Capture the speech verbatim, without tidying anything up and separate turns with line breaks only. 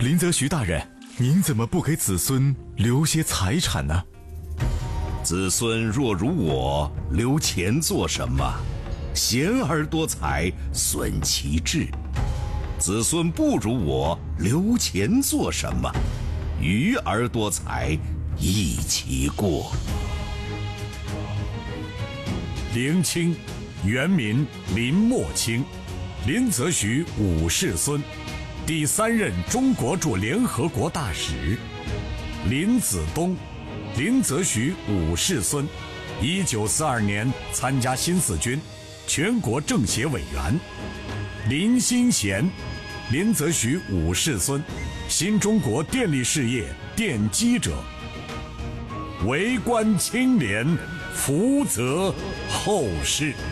林则徐大人，您怎么不给子孙留些财产呢？
子孙若如我，留钱做什么？贤而多财，损其志。子孙不如我，留钱做什么？愚而多财，益其过。
林清，原名林默清，林则徐五世孙，第三任中国驻联合国大使。林子东，林则徐五世孙，一九四二年参加新四军，全国政协委员。林新贤，林则徐五世孙，新中国电力事业奠基者。为官清廉，福泽后世。